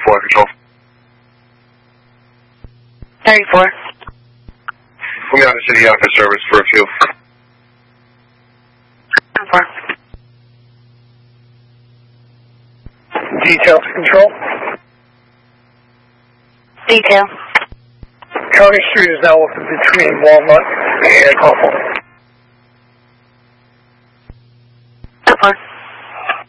34 control. 34. Put me on the city office service for a few. 4. Detail to control. Detail. County Street is now open between Walnut and Hawthorne.